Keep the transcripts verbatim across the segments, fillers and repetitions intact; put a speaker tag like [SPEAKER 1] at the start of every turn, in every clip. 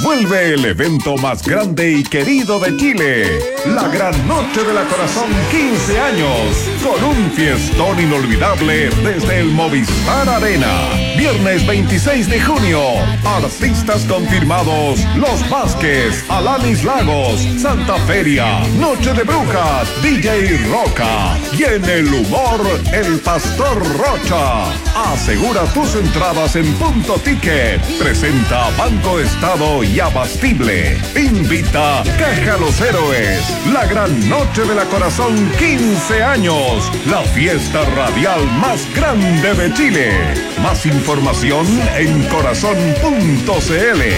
[SPEAKER 1] Vuelve el evento más grande y querido de Chile, la Gran Noche de la Corazón quince años, con un fiestón inolvidable desde el Movistar Arena. Viernes veintiséis de junio, artistas confirmados: Los Vázquez, Alanis Lagos, Santa Feria, Noche de Brujas, D J Roca y en el humor, el Pastor Rocha. Asegura tus entradas en Punto Ticket. Presenta Banco Estado y Abastible. Invita Caja Los Héroes. La Gran Noche de la Corazón quince años. La fiesta radial más grande de Chile. Más información en corazón punto c l.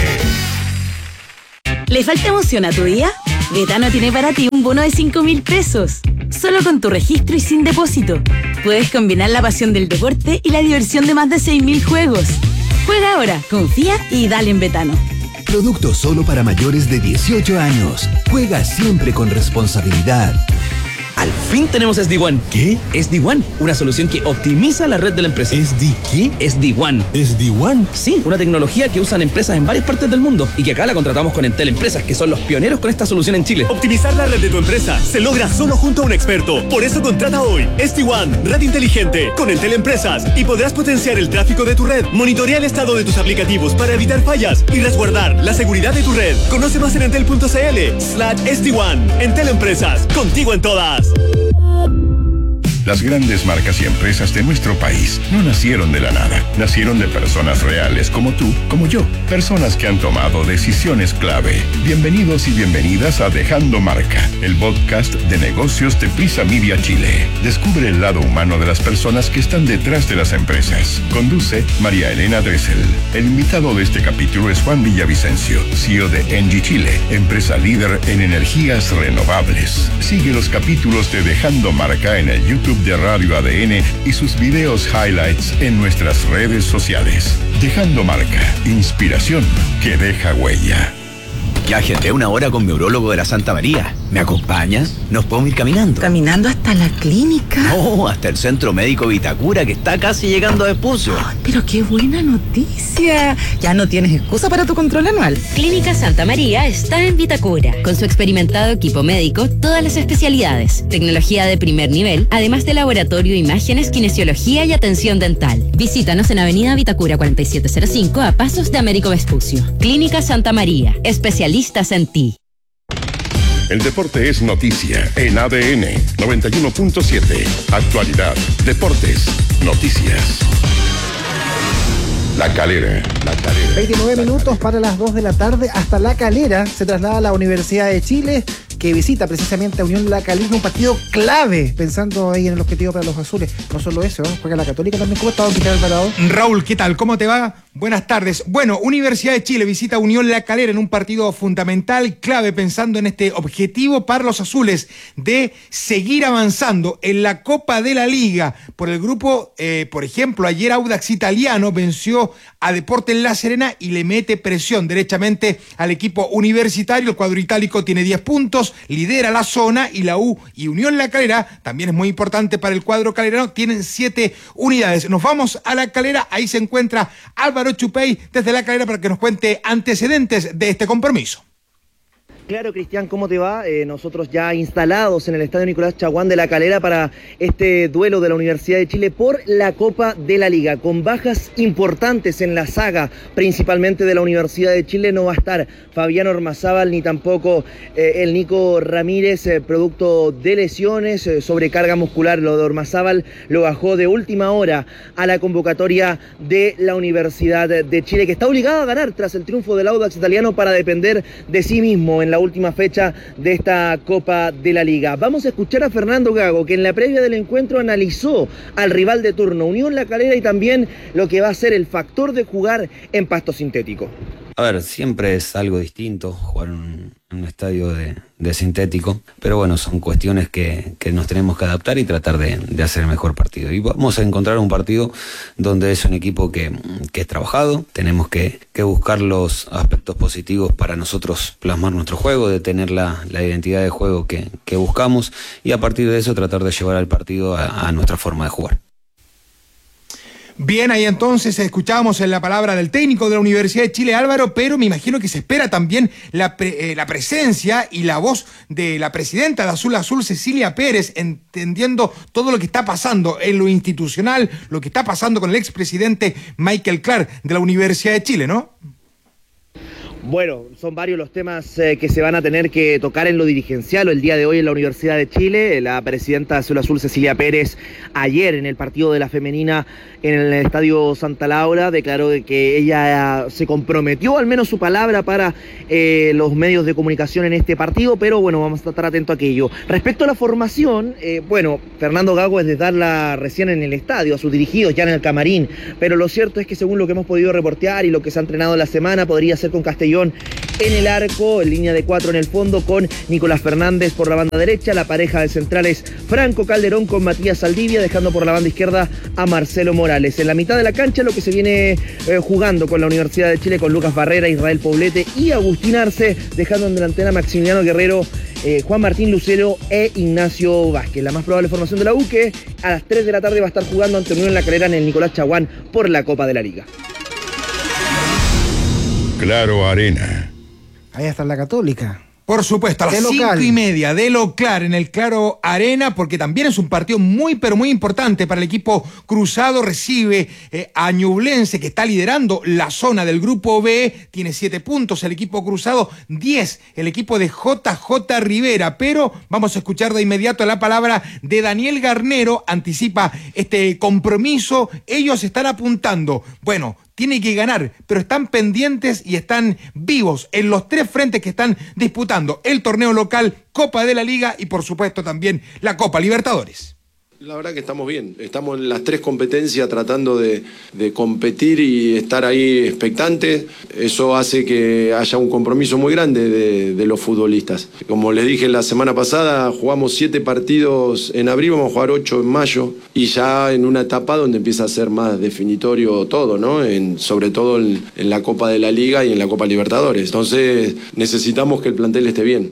[SPEAKER 2] ¿Le falta emoción a tu día? Betano tiene para ti un bono de cinco mil pesos. Solo con tu registro y sin depósito. Puedes combinar la pasión del deporte y la diversión de más de seis mil juegos. Juega ahora, confía y dale en Betano.
[SPEAKER 3] Producto solo para mayores de dieciocho años. Juega siempre con responsabilidad.
[SPEAKER 4] Al fin tenemos S D One.
[SPEAKER 3] ¿Qué?
[SPEAKER 4] S D One, una solución que optimiza la red de la empresa.
[SPEAKER 3] ¿S D qué?
[SPEAKER 4] S D One.
[SPEAKER 3] ¿S D One?
[SPEAKER 4] Sí, una tecnología que usan empresas en varias partes del mundo y que acá la contratamos con Entel Empresas, que son los pioneros con esta solución en Chile.
[SPEAKER 5] Optimizar la red de tu empresa se logra solo junto a un experto. Por eso contrata hoy S D One, red inteligente, con Entel Empresas, y podrás potenciar el tráfico de tu red, monitorear el estado de tus aplicativos para evitar fallas y resguardar la seguridad de tu red. Conoce más en entel punto c l slash S D One. Entel Empresas, contigo en todas.
[SPEAKER 1] Las grandes marcas y empresas de nuestro país no nacieron de la nada. Nacieron de personas reales como tú, como yo. Personas que han tomado decisiones clave. Bienvenidos y bienvenidas a Dejando Marca, el podcast de negocios de Prisa Media Chile. Descubre el lado humano de las personas que están detrás de las empresas. Conduce María Elena Dressel. El invitado de este capítulo es Juan Villavicencio, C E O de Engie Chile, empresa líder en energías renovables. Sigue los capítulos de Dejando Marca en el YouTube de Radio A D N y sus videos highlights en nuestras redes sociales. Dejando Marca, inspiración que deja huella.
[SPEAKER 6] Ya agendé una hora con mi urólogo de la Santa María. ¿Me acompañas? ¿Nos podemos ir caminando?
[SPEAKER 7] ¿Caminando hasta la clínica?
[SPEAKER 6] No, hasta el Centro Médico Vitacura, que está casi llegando a Vespucio.
[SPEAKER 7] Oh, pero qué buena noticia. Ya no tienes excusa para tu control anual.
[SPEAKER 8] Clínica Santa María está en Vitacura. Con su experimentado equipo médico, todas las especialidades, tecnología de primer nivel, además de laboratorio, imágenes, kinesiología y atención dental. Visítanos en Avenida Vitacura cuarenta y siete cero cinco, a pasos de Américo Vespucio. Clínica Santa María, especialistas en ti.
[SPEAKER 1] El deporte es noticia en A D N noventa y uno punto siete. Actualidad, deportes, noticias. La Calera, La Calera.
[SPEAKER 9] veintinueve minutos para las dos de la tarde. Hasta La Calera se traslada a la Universidad de Chile, que visita precisamente a Unión La Calera, un partido clave, pensando ahí en el objetivo para los azules. No solo eso, ¿eh? Juega la Católica también. ¿Cómo está, don Cristian Alvarado?
[SPEAKER 10] Raúl, ¿qué tal? ¿Cómo te va? Buenas tardes. Bueno, Universidad de Chile visita a Unión La Calera en un partido fundamental, clave, pensando en este objetivo para los azules de seguir avanzando en la Copa de la Liga. Por el grupo, eh, por ejemplo, ayer Audax Italiano venció a Deportes La Serena y le mete presión derechamente al equipo universitario. El cuadro itálico tiene diez puntos, lidera la zona, y la U y Unión La Calera, también es muy importante para el cuadro calerano, tienen siete unidades. Nos vamos a La Calera, ahí se encuentra Álvaro Chupey desde La Calera para que nos cuente antecedentes de este compromiso.
[SPEAKER 11] Claro, Cristian, ¿cómo te va? Eh, nosotros ya instalados en el Estadio Nicolás Chaguán de La Calera para este duelo de la Universidad de Chile por la Copa de la Liga. Con bajas importantes en la saga, principalmente de la Universidad de Chile, no va a estar Fabián Ormazábal ni tampoco eh, el Nico Ramírez, eh, producto de lesiones, eh, sobrecarga muscular. Lo de Ormazábal lo bajó de última hora a la convocatoria de la Universidad de Chile, que está obligado a ganar tras el triunfo del Audax Italiano para depender de sí mismo en la última fecha de esta Copa de la Liga. Vamos a escuchar a Fernando Gago, que en la previa del encuentro analizó al rival de turno, Unión La Calera, y también lo que va a ser el factor de jugar en pasto sintético.
[SPEAKER 12] A ver, siempre es algo distinto jugar en un estadio de, de sintético, pero bueno, son cuestiones que, que nos tenemos que adaptar y tratar de, de hacer el mejor partido. Y vamos a encontrar un partido donde es un equipo que, que es trabajado, tenemos que, que buscar los aspectos positivos para nosotros plasmar nuestro juego, de tener la, la identidad de juego que, que buscamos, y a partir de eso tratar de llevar al partido a, a nuestra forma de jugar.
[SPEAKER 10] Bien, ahí entonces escuchábamos la palabra del técnico de la Universidad de Chile, Álvaro, pero me imagino que se espera también la, pre, eh, la presencia y la voz de la presidenta de Azul Azul, Cecilia Pérez, entendiendo todo lo que está pasando en lo institucional, lo que está pasando con el expresidente Michael Clark de la Universidad de Chile, ¿no?
[SPEAKER 11] Bueno, son varios los temas eh, que se van a tener que tocar en lo dirigencial el día de hoy en la Universidad de Chile. La presidenta de Azul Azul, Cecilia Pérez, ayer en el partido de la femenina en el Estadio Santa Laura, declaró que ella se comprometió, al menos su palabra, para eh, los medios de comunicación en este partido, pero bueno, vamos a estar atentos a aquello. Respecto a la formación, eh, bueno, Fernando Gago es de darla recién en el estadio, a sus dirigidos ya en el camarín, pero lo cierto es que según lo que hemos podido reportear y lo que se ha entrenado en la semana, podría ser con Castellón en el arco, en línea de cuatro en el fondo, con Nicolás Fernández por la banda derecha, la pareja de centrales Franco Calderón con Matías Saldivia, dejando por la banda izquierda a Marcelo Morales. En la mitad de la cancha lo que se viene eh, jugando con la Universidad de Chile, con Lucas Barrera, Israel Poblete y Agustín Arce, dejando en delantera Maximiliano Guerrero, eh, Juan Martín Lucero e Ignacio Vázquez. La más probable formación de la U, que a las tres de la tarde va a estar jugando ante Unión La Calera en el Nicolás Chaguán por la Copa de la Liga.
[SPEAKER 1] Claro Arena.
[SPEAKER 9] Ahí está la Católica.
[SPEAKER 10] Por supuesto, a las cinco y media de local en el Claro Arena, porque también es un partido muy, pero muy importante para el equipo cruzado. Recibe eh, a Ñublense, que está liderando la zona del grupo B, tiene siete puntos el equipo cruzado, diez el equipo de J J Rivera, pero vamos a escuchar de inmediato la palabra de Daniel Garnero, anticipa este compromiso. Ellos están apuntando, bueno, tiene que ganar, pero están pendientes y están vivos en los tres frentes que están disputando: el torneo local, Copa de la Liga y por supuesto también la Copa Libertadores.
[SPEAKER 13] La verdad que estamos bien, estamos en las tres competencias tratando de, de competir y estar ahí expectantes. Eso hace que haya un compromiso muy grande de, de los futbolistas. Como les dije la semana pasada, jugamos siete partidos en abril, vamos a jugar ocho en mayo, y ya en una etapa donde empieza a ser más definitorio todo, ¿no? En, sobre todo en, en la Copa de la Liga y en la Copa Libertadores. Entonces necesitamos que el plantel esté bien.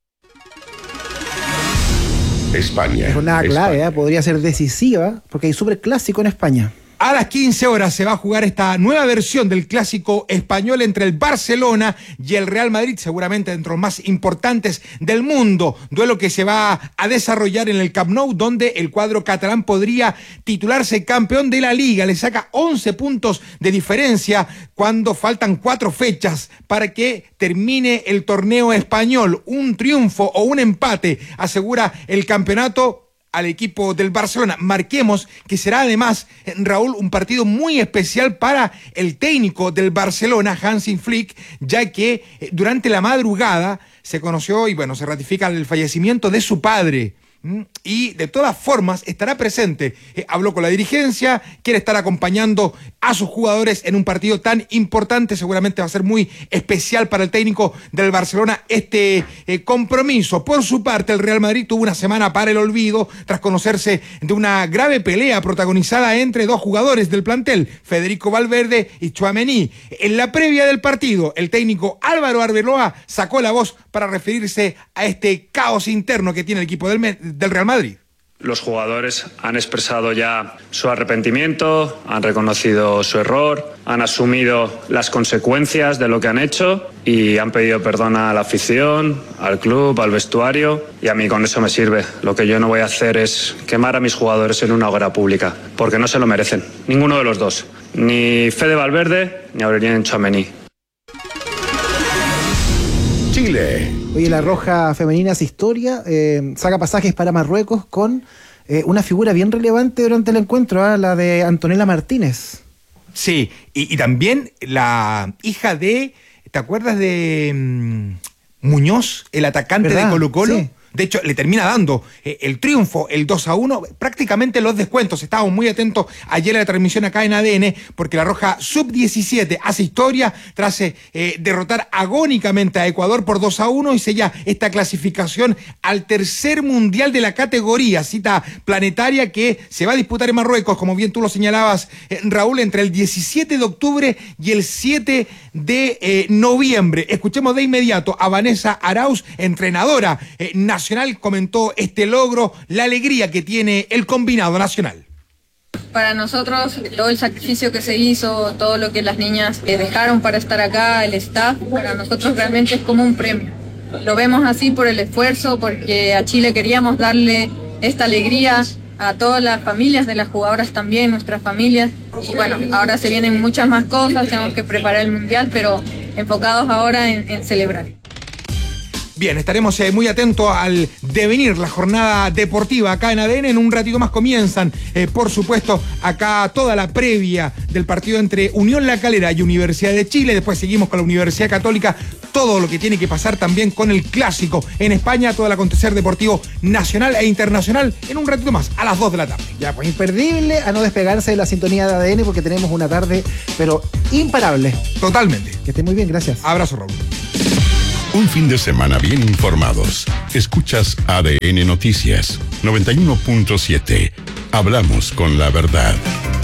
[SPEAKER 1] España.
[SPEAKER 9] Es una clave, ¿eh? Podría ser decisiva, porque hay superclásico en España.
[SPEAKER 10] A las quince horas se va a jugar esta nueva versión del clásico español entre el Barcelona y el Real Madrid, seguramente entre los más importantes del mundo. Duelo que se va a desarrollar en el Camp Nou, donde el cuadro catalán podría titularse campeón de la Liga. Le saca once puntos de diferencia cuando faltan cuatro fechas para que termine el torneo español. Un triunfo o un empate asegura el campeonato al equipo del Barcelona. Marquemos que será además, Raúl, un partido muy especial para el técnico del Barcelona, Hansi Flick, ya que durante la madrugada se conoció y bueno, se ratifica el fallecimiento de su padre. Y de todas formas estará presente. Eh, habló con la dirigencia, quiere estar acompañando a sus jugadores en un partido tan importante. Seguramente va a ser muy especial para el técnico del Barcelona este eh, compromiso. Por su parte, el Real Madrid tuvo una semana para el olvido tras conocerse de una grave pelea protagonizada entre dos jugadores del plantel, Federico Valverde y Tchouaméni. En la previa del partido, el técnico Álvaro Arbeloa sacó la voz para referirse a este caos interno que tiene el equipo del del Real Madrid.
[SPEAKER 14] Los jugadores han expresado ya su arrepentimiento, han reconocido su error, han asumido las consecuencias de lo que han hecho y han pedido perdón a la afición, al club, al vestuario, y a mí con eso me sirve. Lo que yo no voy a hacer es quemar a mis jugadores en una hoguera pública, porque no se lo merecen, ninguno de los dos, ni Fede Valverde ni Aurélien Tchouaméni.
[SPEAKER 1] Chile.
[SPEAKER 9] Oye, la Roja femenina hace historia, eh, saca pasajes para Marruecos con eh, una figura bien relevante durante el encuentro, ¿eh? La de Antonella Martínez.
[SPEAKER 10] Sí, y, y también la hija de, ¿te acuerdas de um, Muñoz, el atacante ¿verdad? De Colo-Colo? Sí. De hecho, le termina dando eh, el triunfo, el dos a uno, prácticamente los descuentos. Estábamos muy atentos ayer a la transmisión acá en A D N, porque la Roja sub diecisiete hace historia tras eh, derrotar agónicamente a Ecuador por dos a uno y sella esta clasificación al tercer mundial de la categoría, cita planetaria que se va a disputar en Marruecos, como bien tú lo señalabas, eh, Raúl, entre el diecisiete de octubre y el siete de eh, noviembre. Escuchemos de inmediato a Vanessa Arauz, entrenadora eh, nacional, comentó este logro, la alegría que tiene el combinado nacional.
[SPEAKER 15] Para nosotros, todo el sacrificio que se hizo, todo lo que las niñas eh, dejaron para estar acá, el staff, para nosotros realmente es como un premio. Lo vemos así por el esfuerzo, porque a Chile queríamos darle esta alegría a todas las familias de las jugadoras también, nuestras familias. Y bueno, ahora se vienen muchas más cosas, tenemos que preparar el Mundial, pero enfocados ahora en, en celebrar.
[SPEAKER 10] Bien, estaremos eh, muy atentos al devenir la jornada deportiva acá en A D N. En un ratito más comienzan, eh, por supuesto, acá toda la previa del partido entre Unión La Calera y Universidad de Chile. Después seguimos con la Universidad Católica. Todo lo que tiene que pasar también con el clásico en España, todo el acontecer deportivo nacional e internacional en un ratito más, a las dos de la tarde.
[SPEAKER 9] Ya, pues imperdible a no despegarse de la sintonía de A D N porque tenemos una tarde, pero imparable.
[SPEAKER 10] Totalmente.
[SPEAKER 9] Que esté muy bien, gracias.
[SPEAKER 10] Abrazo, Raúl.
[SPEAKER 1] Un fin de semana bien informados. Escuchas A D N Noticias noventa y uno punto siete. Hablamos con la verdad.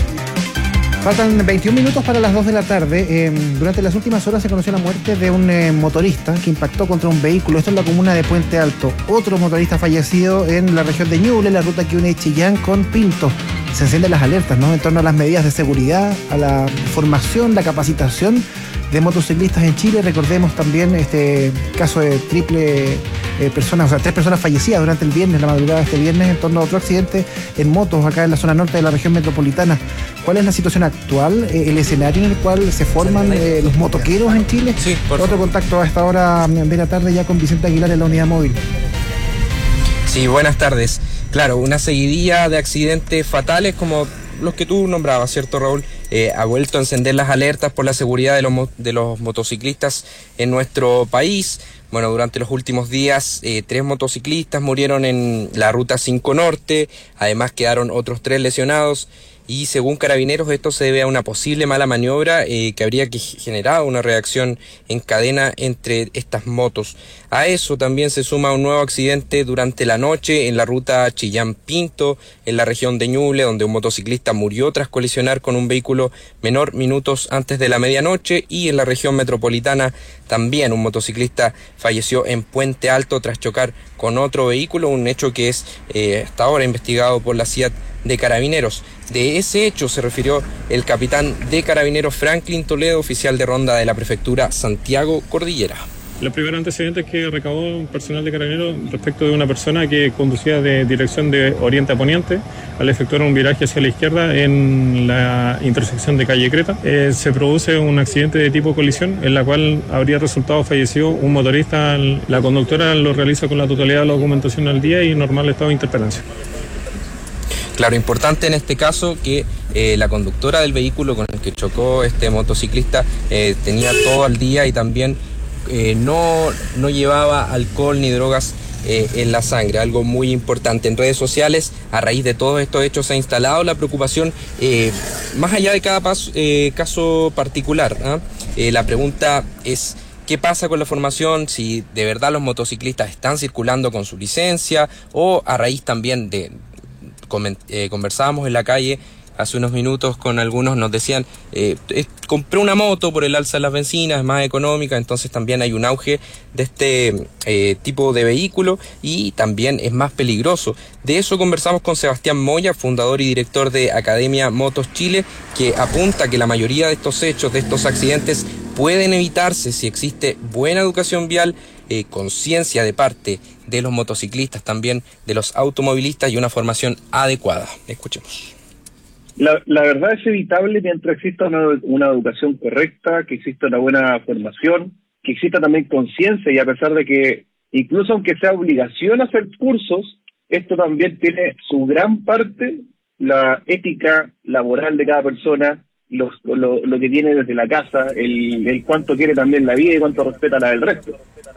[SPEAKER 9] Faltan veintiún minutos para las dos de la tarde. Eh, durante las últimas horas se conoció la muerte de un eh, motorista que impactó contra un vehículo. Esto en la comuna de Puente Alto. Otro motorista fallecido en la región de Ñuble, la ruta que une Chillán con Pinto. Se encienden las alertas, ¿no?, en torno a las medidas de seguridad, a la formación, la capacitación de motociclistas en Chile. Recordemos también este caso de triple eh, personas, o sea, tres personas fallecidas durante el viernes, la madrugada de este viernes, en torno a otro accidente en motos acá en la zona norte de la región metropolitana. ¿Cuál es la situación actual, eh, el escenario en el cual se forman eh, los motoqueros en Chile?
[SPEAKER 16] Sí, por
[SPEAKER 9] Otro contacto a esta hora de la tarde ya con Vicente Aguilar en la unidad móvil.
[SPEAKER 16] Sí, buenas tardes. Claro, una seguidilla de accidentes fatales como los que tú nombrabas, ¿cierto, Raúl? Eh, ha vuelto a encender las alertas por la seguridad de los, de los motociclistas en nuestro país. Bueno, durante los últimos días, eh, tres motociclistas murieron en la Ruta cinco Norte, además quedaron otros tres lesionados. Y según Carabineros, esto se debe a una posible mala maniobra eh, que habría que generado una reacción en cadena entre estas motos. A eso también se suma un nuevo accidente durante la noche en la ruta Chillán-Pinto, en la región de Ñuble, donde un motociclista murió tras colisionar con un vehículo menor minutos antes de la medianoche. Y en la región metropolitana también un motociclista falleció en Puente Alto tras chocar con otro vehículo, un hecho que es eh, hasta ahora investigado por la C I A T de Carabineros. De ese hecho se refirió el capitán de Carabineros Franklin Toledo, oficial de ronda de la prefectura Santiago Cordillera.
[SPEAKER 17] Los primeros antecedentes que recabó un personal de Carabineros respecto de una persona que conducía de dirección de oriente a poniente al efectuar un viraje hacia la izquierda en la intersección de calle Creta. Eh, se produce un accidente de tipo colisión en la cual habría resultado fallecido un motorista. La conductora lo realiza con la totalidad de la documentación al día y normal estado de interpelancia.
[SPEAKER 16] Claro, importante en este caso que eh, la conductora del vehículo con el que chocó este motociclista eh, tenía todo al día y también eh, no, no llevaba alcohol ni drogas eh, en la sangre, algo muy importante. En redes sociales, a raíz de todos estos hechos, se ha instalado la preocupación eh, más allá de cada paso, eh, caso particular, ¿eh? Eh, la pregunta es: ¿qué pasa con la formación? Si de verdad los motociclistas están circulando con su licencia, o a raíz también de... Eh, conversábamos en la calle hace unos minutos con algunos, nos decían, eh, eh, compré una moto por el alza de las bencinas, es más económica, entonces también hay un auge de este eh, tipo de vehículo y también es más peligroso. De eso conversamos con Sebastián Moya, fundador y director de Academia Motos Chile, que apunta que la mayoría de estos hechos, de estos accidentes, pueden evitarse si existe buena educación vial, eh, conciencia de parte de los motociclistas, también de los automovilistas y una formación adecuada. Escuchemos.
[SPEAKER 18] La, la verdad es evitable mientras exista una, una educación correcta, que exista una buena formación, que exista también conciencia, y a pesar de que, incluso aunque sea obligación hacer cursos, esto también tiene su gran parte, la ética laboral de cada persona, los, lo, lo que tiene desde la casa, el, el cuánto quiere también la vida y cuánto respeta la del resto.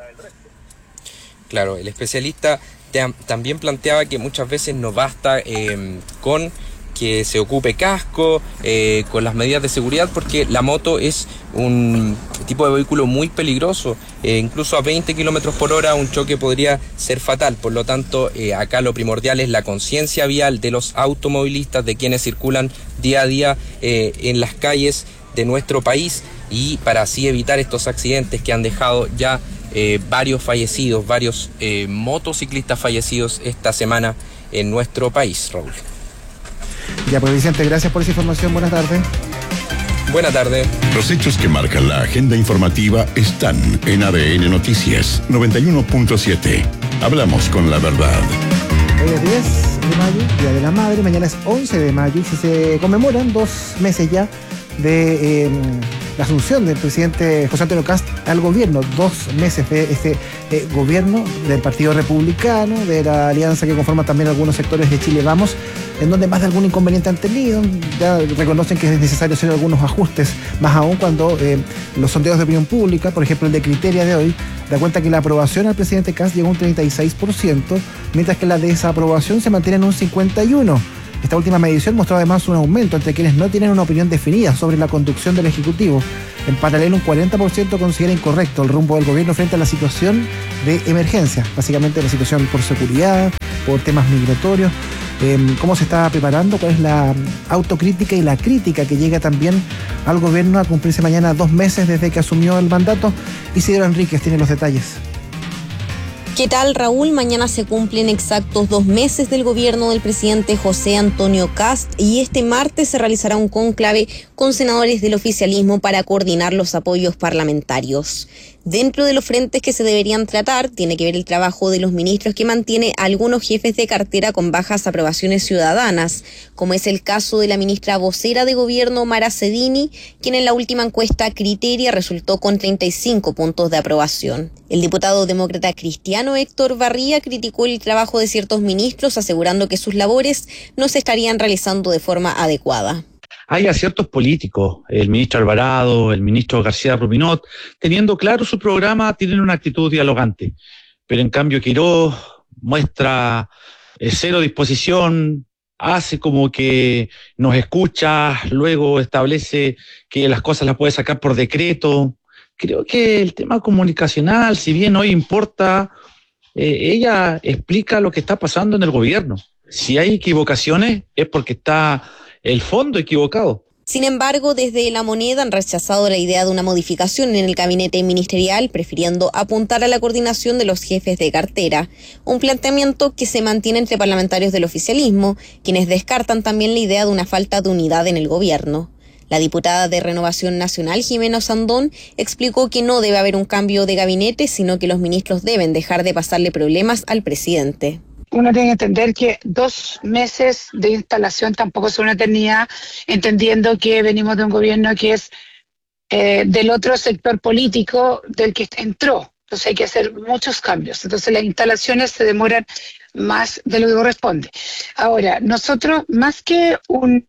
[SPEAKER 16] Claro, el especialista también planteaba que muchas veces no basta eh, con que se ocupe casco, eh, con las medidas de seguridad, porque la moto es un tipo de vehículo muy peligroso, eh, incluso a veinte kilómetros por hora un choque podría ser fatal. Por lo tanto, eh, acá lo primordial es la conciencia vial de los automovilistas, de quienes circulan día a día eh, en las calles de nuestro país, y para así evitar estos accidentes que han dejado ya Eh, varios fallecidos, varios eh, motociclistas fallecidos esta semana en nuestro país, Raúl.
[SPEAKER 9] Ya, pues Vicente, gracias por esa información. Buenas tardes.
[SPEAKER 16] Buenas tardes.
[SPEAKER 1] Los hechos que marcan la agenda informativa están en A D N Noticias noventa y uno punto siete. Hablamos con la verdad.
[SPEAKER 9] Hoy es diez de mayo, Día de la Madre. Mañana es once de mayo y se conmemoran dos meses ya de eh, la asunción del presidente José Antonio Kast al gobierno. Dos meses de este eh, gobierno del Partido Republicano, de la alianza que conforma también algunos sectores de Chile Vamos, en donde más de algún inconveniente han tenido. Ya reconocen que es necesario hacer algunos ajustes, más aún cuando eh, los sondeos de opinión pública, por ejemplo el de Criteria de hoy, da cuenta que la aprobación al presidente Kast llegó a un treinta y seis por ciento, mientras que la desaprobación se mantiene en un cincuenta y uno por ciento. Esta última medición mostró además un aumento entre quienes no tienen una opinión definida sobre la conducción del Ejecutivo. En paralelo, un cuarenta por ciento considera incorrecto el rumbo del gobierno frente a la situación de emergencia, básicamente la situación por seguridad, por temas migratorios, eh, cómo se está preparando, cuál es la autocrítica y la crítica que llega también al gobierno a cumplirse mañana dos meses desde que asumió el mandato. Isidro Enríquez tiene los detalles.
[SPEAKER 19] ¿Qué tal, Raúl? Mañana se cumplen exactos dos meses del gobierno del presidente José Antonio Kast y este martes se realizará un cónclave con senadores del oficialismo para coordinar los apoyos parlamentarios. Dentro de los frentes que se deberían tratar, tiene que ver el trabajo de los ministros que mantiene a algunos jefes de cartera con bajas aprobaciones ciudadanas, como es el caso de la ministra vocera de gobierno Mara Cedini, quien en la última encuesta Criteria resultó con treinta y cinco puntos de aprobación. El diputado demócrata cristiano Héctor Barría criticó el trabajo de ciertos ministros, asegurando que sus labores no se estarían realizando de forma adecuada.
[SPEAKER 20] Hay a ciertos políticos, el ministro Alvarado, el ministro García Ruminot, teniendo claro su programa, tienen una actitud dialogante. Pero en cambio Quirós muestra eh, cero disposición, hace como que nos escucha, luego establece que las cosas las puede sacar por decreto. Creo que el tema comunicacional, si bien hoy importa, eh, ella explica lo que está pasando en el gobierno. Si hay equivocaciones es porque está el fondo equivocado.
[SPEAKER 19] Sin embargo, desde La Moneda han rechazado la idea de una modificación en el gabinete ministerial, prefiriendo apuntar a la coordinación de los jefes de cartera, un planteamiento que se mantiene entre parlamentarios del oficialismo, quienes descartan también la idea de una falta de unidad en el gobierno. La diputada de Renovación Nacional, Jimena Sandón, explicó que no debe haber un cambio de gabinete, sino que los ministros deben dejar de pasarle problemas al presidente.
[SPEAKER 21] Uno tiene que entender que dos meses de instalación tampoco son una eternidad, entendiendo que venimos de un gobierno que es eh, del otro sector político del que entró. Entonces hay que hacer muchos cambios. Entonces las instalaciones se demoran más de lo que corresponde. Ahora, nosotros, más que un,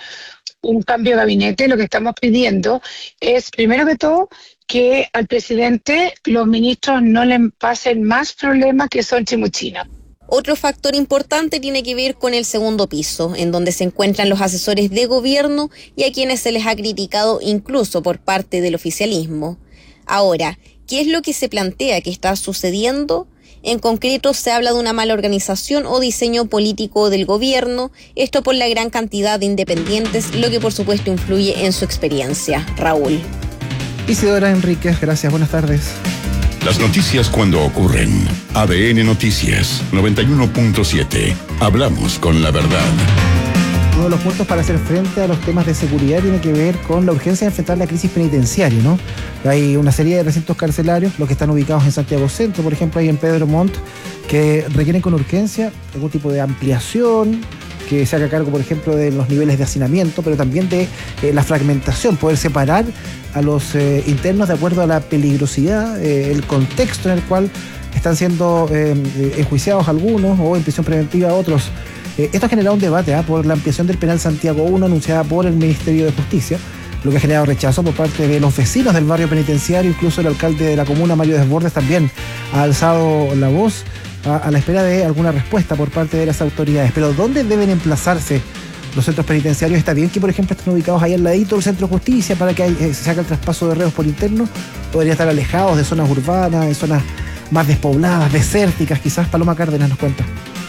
[SPEAKER 21] un cambio de gabinete, lo que estamos pidiendo es, primero que todo, que al presidente los ministros no le pasen más problemas que son chimuchinas.
[SPEAKER 19] Otro factor importante tiene que ver con el segundo piso, en donde se encuentran los asesores de gobierno y a quienes se les ha criticado incluso por parte del oficialismo. Ahora, ¿qué es lo que se plantea que está sucediendo? En concreto, se habla de una mala organización o diseño político del gobierno, esto por la gran cantidad de independientes, lo que por supuesto influye en su experiencia. Raúl.
[SPEAKER 9] Isidora Enríquez, gracias, buenas tardes.
[SPEAKER 1] Las noticias cuando ocurren. A D N Noticias noventa y uno punto siete. Hablamos con la verdad.
[SPEAKER 9] Uno de los puntos para hacer frente a los temas de seguridad tiene que ver con la urgencia de enfrentar la crisis penitenciaria, ¿no? Hay una serie de recintos carcelarios, los que están ubicados en Santiago Centro, por ejemplo, hay en Pedro Montt, que requieren con urgencia algún tipo de ampliación, que se haga cargo, por ejemplo, de los niveles de hacinamiento, pero también de eh, la fragmentación, poder separar a los eh, internos de acuerdo a la peligrosidad, eh, el contexto en el cual están siendo eh, enjuiciados algunos o en prisión preventiva otros. Eh, esto ha generado un debate ¿eh? por la ampliación del penal Santiago uno anunciada por el Ministerio de Justicia, lo que ha generado rechazo por parte de los vecinos del barrio penitenciario. Incluso el alcalde de la comuna, Mario Desbordes, también ha alzado la voz a, a la espera de alguna respuesta por parte de las autoridades. Pero ¿dónde deben emplazarse los centros penitenciarios? Está bien que, por ejemplo, estén ubicados ahí al ladito del centro de justicia para que eh, se haga el traspaso de reos por interno. Podría estar alejados de zonas urbanas, en zonas más despobladas, desérticas, quizás. Paloma Cárdenas nos cuenta.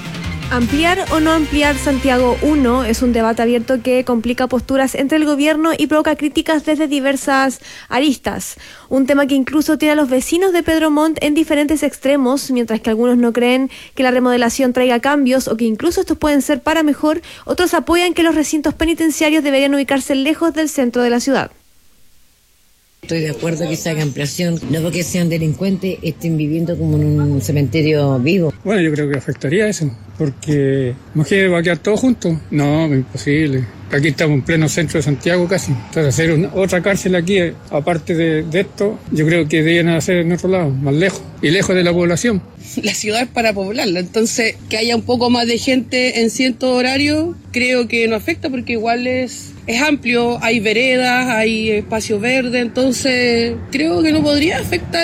[SPEAKER 2] ¿Ampliar o no ampliar Santiago uno? Es un debate abierto que complica posturas entre el gobierno y provoca críticas desde diversas aristas. Un tema que incluso tiene a los vecinos de Pedro Montt en diferentes extremos, mientras que algunos no creen que la remodelación traiga cambios o que incluso estos pueden ser para mejor, otros apoyan que los recintos penitenciarios deberían ubicarse lejos del centro de la ciudad.
[SPEAKER 22] Estoy de acuerdo que se haga ampliación, no porque sean delincuentes, estén viviendo como en un cementerio vivo.
[SPEAKER 23] Bueno, yo creo que afectaría eso, porque imagínate, va a quedar todo junto. No, imposible. Aquí estamos en pleno centro de Santiago casi. Entonces hacer una, otra cárcel aquí, aparte de, de esto, yo creo que deberían hacer en otro lado, más lejos, y lejos de la población.
[SPEAKER 24] La ciudad es para poblarla, entonces que haya un poco más de gente en cierto horario, creo que no afecta porque igual es, es amplio, hay veredas, hay espacio verde, entonces creo que no podría afectar.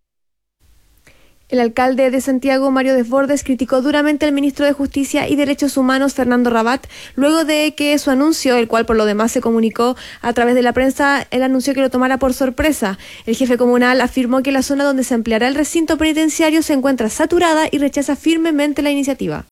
[SPEAKER 2] El alcalde de Santiago, Mario Desbordes, criticó duramente al ministro de Justicia y Derechos Humanos, Fernando Rabat, luego de que su anuncio, el cual por lo demás se comunicó a través de la prensa, él anunció que lo tomara por sorpresa. El jefe comunal afirmó que la zona donde se ampliará el recinto penitenciario se encuentra saturada y rechaza firmemente la iniciativa.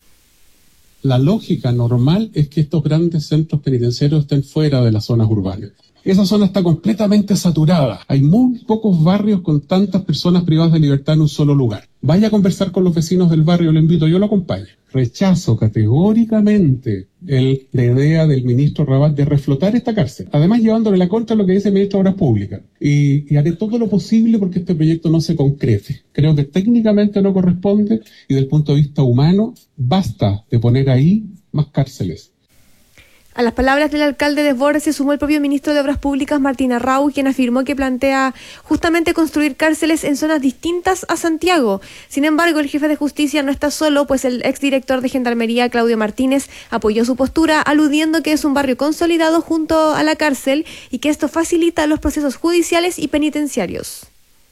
[SPEAKER 25] La lógica normal es que estos grandes centros penitenciarios estén fuera de las zonas urbanas. Esa zona está completamente saturada. Hay muy pocos barrios con tantas personas privadas de libertad en un solo lugar. Vaya a conversar con los vecinos del barrio, lo invito, yo lo acompaño. Rechazo categóricamente el, la idea del ministro Rabat de reflotar esta cárcel, además llevándole la contra a lo que dice el ministro de Obras Públicas. Y, y haré todo lo posible porque este proyecto no se concrete. Creo que técnicamente no corresponde y del punto de vista humano, basta de poner ahí más cárceles.
[SPEAKER 2] A las palabras del alcalde Desbordes se sumó el propio ministro de Obras Públicas, Martín Arrau, quien afirmó que plantea justamente construir cárceles en zonas distintas a Santiago. Sin embargo, el jefe de justicia no está solo, pues el exdirector de Gendarmería, Claudio Martínez, apoyó su postura, aludiendo que es un barrio consolidado junto a la cárcel y que esto facilita los procesos judiciales y penitenciarios.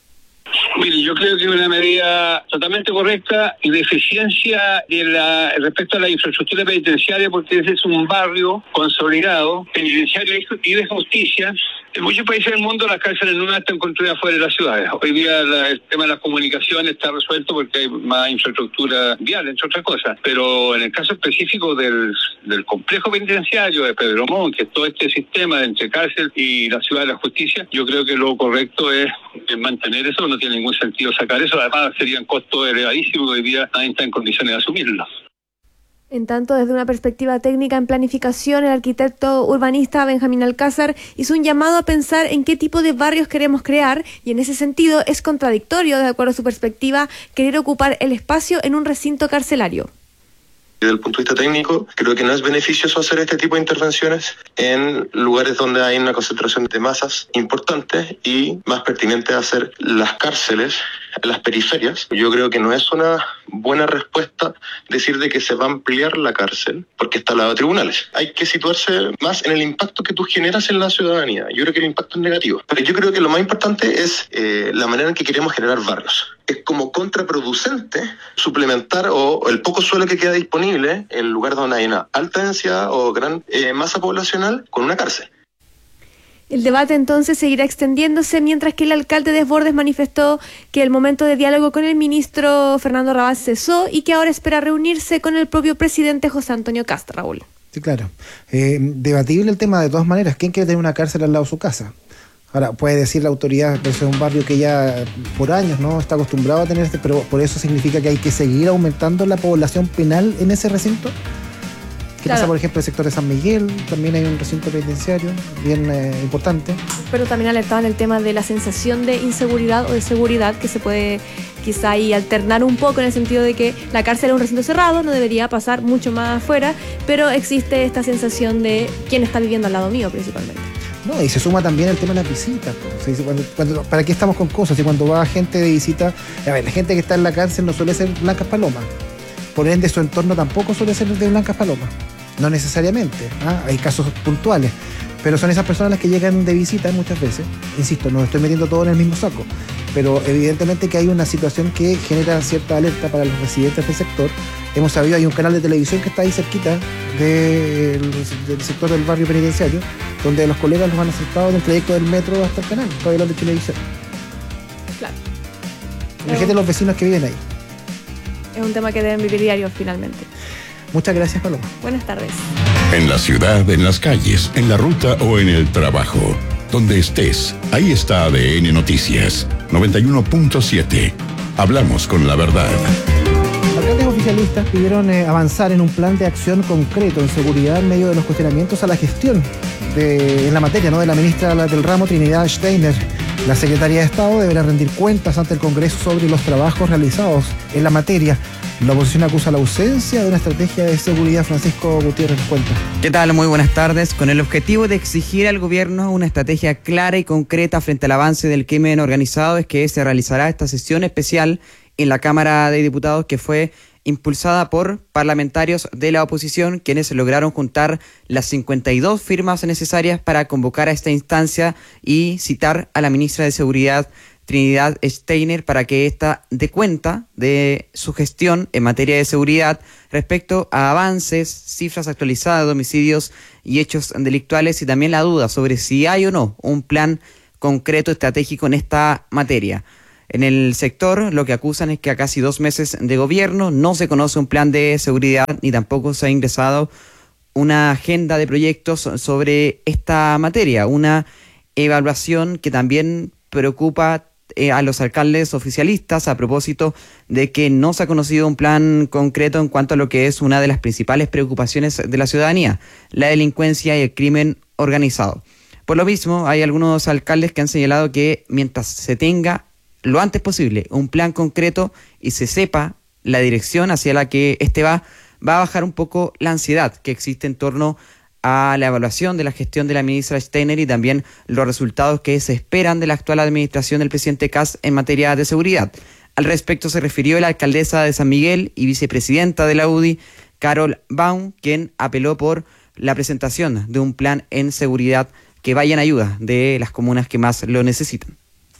[SPEAKER 26] Mire, yo creo que es una medida totalmente correcta y de eficiencia de la, respecto a la infraestructura penitenciaria, porque ese es un barrio consolidado, penitenciario y de justicia. En muchos países del mundo las cárceles no están construidas fuera de las ciudades. Hoy día la, el tema de las comunicaciones está resuelto porque hay más infraestructura vial, entre otras cosas. Pero en el caso específico del, del complejo penitenciario de Pedro Montt, que es todo este sistema entre cárcel y la ciudad de la justicia, yo creo que lo correcto es, es mantener eso. No tiene ningún sentido sacar eso. Además serían costos elevadísimos que hoy día nadie está en condiciones de asumirlos.
[SPEAKER 2] En tanto, desde una perspectiva técnica en planificación, el arquitecto urbanista Benjamín Alcázar hizo un llamado a pensar en qué tipo de barrios queremos crear y en ese sentido es contradictorio, de acuerdo a su perspectiva, querer ocupar el espacio en un recinto carcelario.
[SPEAKER 27] Desde el punto de vista técnico, creo que no es beneficioso hacer este tipo de intervenciones en lugares donde hay una concentración de masas importantes y más pertinente hacer las cárceles en las periferias. Yo creo que no es una buena respuesta decir de que se va a ampliar la cárcel porque está al lado de tribunales. Hay que situarse más en el impacto que tú generas en la ciudadanía. Yo creo que el impacto es negativo. Pero yo creo que lo más importante es eh, la manera en que queremos generar barrios. Es como contraproducente suplementar o, o el poco suelo que queda disponible en lugares donde hay una alta densidad o gran eh, masa poblacional con una cárcel.
[SPEAKER 2] El debate entonces seguirá extendiéndose, mientras que el alcalde Desbordes manifestó que el momento de diálogo con el ministro Fernando Rabat cesó y que ahora espera reunirse con el propio presidente José Antonio Kast, Raúl.
[SPEAKER 9] Sí, claro. Eh, debatible el tema de todas maneras. ¿Quién quiere tener una cárcel al lado de su casa? Ahora, puede decir la autoridad que es un barrio que ya por años no está acostumbrado a tener este, pero por eso significa que hay que seguir aumentando la población penal en ese recinto. ¿Qué claro. pasa, por ejemplo, en el sector de San Miguel? También hay un recinto penitenciario bien eh, importante.
[SPEAKER 2] Pero también alertaban el tema de la sensación de inseguridad o de seguridad que se puede quizá ahí alternar un poco en el sentido de que la cárcel es un recinto cerrado, no debería pasar mucho más afuera, pero existe esta sensación de quién está viviendo al lado mío principalmente.
[SPEAKER 9] No, y se suma también el tema de las visitas. O sea, cuando, cuando, ¿para qué estamos con cosas? Y cuando va gente de visita, a ver, la gente que está en la cárcel no suele ser blancas palomas. Por ende, su entorno tampoco suele ser de blancas palomas. No necesariamente. ¿ah? Hay casos puntuales. Pero son esas personas las que llegan de visita muchas veces. Insisto, no estoy metiendo todo en el mismo saco. Pero evidentemente que hay una situación que genera cierta alerta para los residentes del sector. Hemos sabido, hay un canal de televisión que está ahí cerquita del, del sector del barrio penitenciario, donde los colegas los han acercado en el trayecto del metro hasta el canal, para ver la televisión.
[SPEAKER 2] Claro.
[SPEAKER 9] Imagínate los vecinos que viven ahí.
[SPEAKER 2] Es un tema que deben vivir diario finalmente.
[SPEAKER 9] Muchas gracias, Paloma.
[SPEAKER 2] Buenas tardes.
[SPEAKER 1] En la ciudad, en las calles, en la ruta o en el trabajo. Donde estés, ahí está A D N Noticias. noventa y uno punto siete. Hablamos con la verdad.
[SPEAKER 9] Alcaldes oficialistas pidieron eh, avanzar en un plan de acción concreto en seguridad en medio de los cuestionamientos a la gestión de, en la materia, ¿no?, de la ministra del ramo, Trinidad Steiner. La Secretaría de Estado deberá rendir cuentas ante el Congreso sobre los trabajos realizados en la materia. La oposición acusa la ausencia de una estrategia de seguridad. Francisco Gutiérrez nos cuenta.
[SPEAKER 3] ¿Qué tal? Muy buenas tardes. Con el objetivo de exigir al gobierno una estrategia clara y concreta frente al avance del crimen organizado, es que se realizará esta sesión especial en la Cámara de Diputados, que fue impulsada por parlamentarios de la oposición, quienes lograron juntar las cincuenta y dos firmas necesarias para convocar a esta instancia y citar a la ministra de Seguridad, Trinidad Steiner, para que ésta dé cuenta de su gestión en materia de seguridad respecto a avances, cifras actualizadas de homicidios y hechos delictuales, y también la duda sobre si hay o no un plan concreto estratégico en esta materia. En el sector lo que acusan es que a casi dos meses de gobierno no se conoce un plan de seguridad ni tampoco se ha ingresado una agenda de proyectos sobre esta materia, una evaluación que también preocupa eh, a los alcaldes oficialistas a propósito de que no se ha conocido un plan concreto en cuanto a lo que es una de las principales preocupaciones de la ciudadanía, la delincuencia y el crimen organizado. Por lo mismo, hay algunos alcaldes que han señalado que mientras se tenga lo antes posible un plan concreto y se sepa la dirección hacia la que este va, va a bajar un poco la ansiedad que existe en torno a la evaluación de la gestión de la ministra Steiner y también los resultados que se esperan de la actual administración del presidente Kast en materia de seguridad. Al respecto se refirió la alcaldesa de San Miguel y vicepresidenta de la U D I, Carol Baum, quien apeló por la presentación de un plan en seguridad que vaya en ayuda de las comunas que más lo necesitan.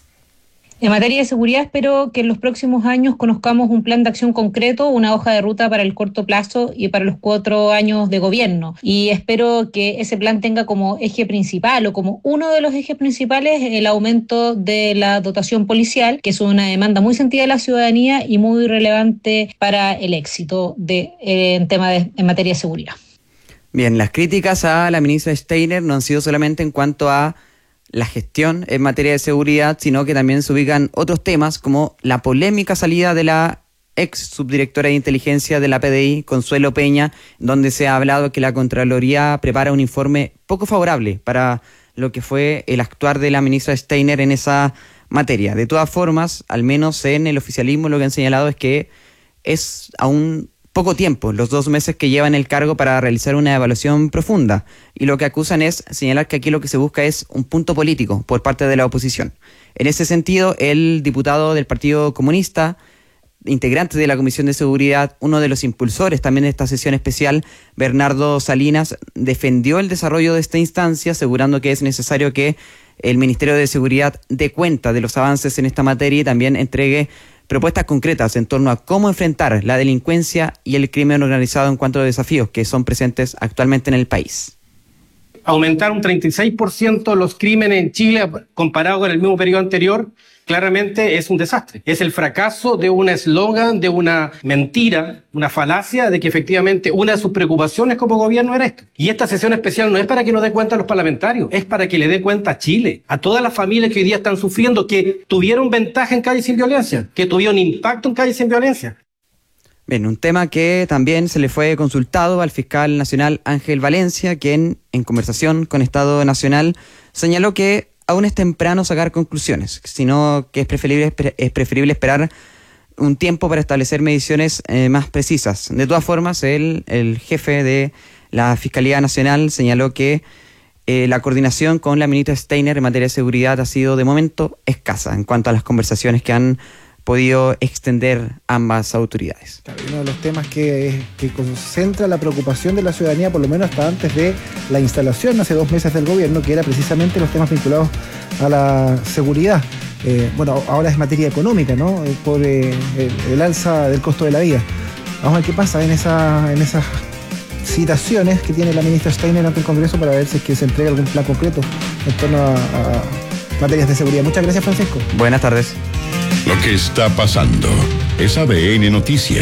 [SPEAKER 4] En materia de seguridad, espero que en los próximos años conozcamos un plan de acción concreto, una hoja de ruta para el corto plazo y para los cuatro años de gobierno. Y espero que ese plan tenga como eje principal o como uno de los ejes principales el aumento de la dotación policial, que es una demanda muy sentida de la ciudadanía y muy relevante para el éxito de, eh, en, tema de, en materia de seguridad.
[SPEAKER 3] Bien, las críticas a la ministra Steiner no han sido solamente en cuanto a la gestión en materia de seguridad, sino que también se ubican otros temas como la polémica salida de la ex subdirectora de inteligencia de la P D I, Consuelo Peña, donde se ha hablado que la Contraloría prepara un informe poco favorable para lo que fue el actuar de la ministra Steiner en esa materia. De todas formas, al menos en el oficialismo lo que han señalado es que es aún poco tiempo, los dos meses que lleva en el cargo, para realizar una evaluación profunda, y lo que acusan es señalar que aquí lo que se busca es un punto político por parte de la oposición. En ese sentido, el diputado del Partido Comunista, integrante de la Comisión de Seguridad, uno de los impulsores también de esta sesión especial, Bernardo Salinas, defendió el desarrollo de esta instancia, asegurando que es necesario que el Ministerio de Seguridad dé cuenta de los avances en esta materia y también entregue propuestas concretas en torno a cómo enfrentar la delincuencia y el crimen organizado en cuanto a los desafíos que son presentes actualmente en el país.
[SPEAKER 5] Aumentar un treinta y seis por ciento los crímenes en Chile comparado con el mismo periodo anterior, claramente es un desastre. Es el fracaso de un eslogan, de una mentira, una falacia de que efectivamente una de sus preocupaciones como gobierno era esto. Y esta sesión especial no es para que nos dé cuenta a los parlamentarios, es para que le dé cuenta a Chile, a todas las familias que hoy día están sufriendo, que tuvieron ventaja en Calle Sin Violencia, que tuvieron impacto en Calle Sin Violencia.
[SPEAKER 3] Bien, un tema que también se le fue consultado al fiscal nacional Ángel Valencia, quien en conversación con Estado Nacional señaló que aún es temprano sacar conclusiones, sino que es preferible, es preferible esperar un tiempo para establecer mediciones eh, más precisas. De todas formas, el, el jefe de la Fiscalía Nacional señaló que eh, la coordinación con la ministra Steiner en materia de seguridad ha sido de momento escasa en cuanto a las conversaciones que han podido extender ambas autoridades.
[SPEAKER 9] Uno de los temas que, que concentra la preocupación de la ciudadanía, por lo menos hasta antes de la instalación hace dos meses del gobierno, que era precisamente los temas vinculados a la seguridad. Eh, bueno, ahora es materia económica, ¿no? Eh, por eh, el, el alza del costo de la vida. Vamos a ver qué pasa en, esa, en esas citaciones que tiene la ministra Steiner ante el Congreso para ver si es que se entrega algún plan concreto en torno a, a materias de seguridad. Muchas gracias, Francisco.
[SPEAKER 3] Buenas tardes.
[SPEAKER 1] Lo que está pasando es A D N Noticias,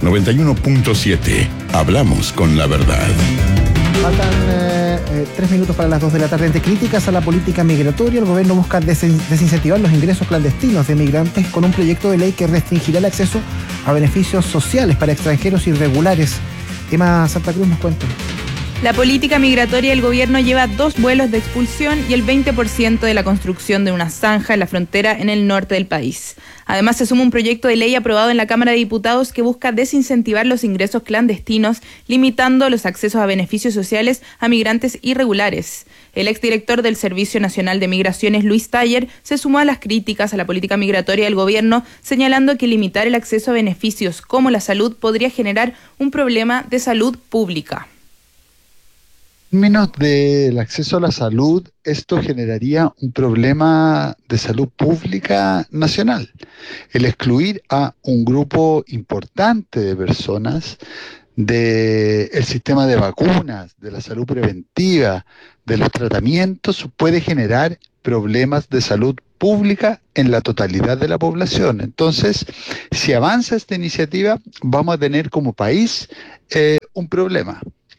[SPEAKER 1] noventa y uno punto siete. Hablamos con la verdad.
[SPEAKER 9] Faltan eh, eh, tres minutos para las dos de la tarde. Entre críticas a la política migratoria, el gobierno busca desin- desincentivar los ingresos clandestinos de migrantes con un proyecto de ley que restringirá el acceso a beneficios sociales para extranjeros irregulares. Emma Santa Cruz nos cuenta.
[SPEAKER 6] La política migratoria del gobierno lleva dos vuelos de expulsión y el veinte por ciento de la construcción de una zanja en la frontera en el norte del país. Además, se suma un proyecto de ley aprobado en la Cámara de Diputados que busca desincentivar los ingresos clandestinos, limitando los accesos a beneficios sociales a migrantes irregulares. El exdirector del Servicio Nacional de Migraciones, Luis Taller, se sumó a las críticas a la política migratoria del gobierno, señalando que limitar el acceso a beneficios como la salud podría generar un problema de salud pública.
[SPEAKER 7] En términos del acceso a la salud, esto generaría un problema de salud pública nacional. El excluir a un grupo importante de personas del sistema de vacunas, de la salud preventiva, de los tratamientos, puede generar problemas de salud pública en la totalidad de la población. Entonces, si avanza esta iniciativa, vamos a tener como país eh, un problema.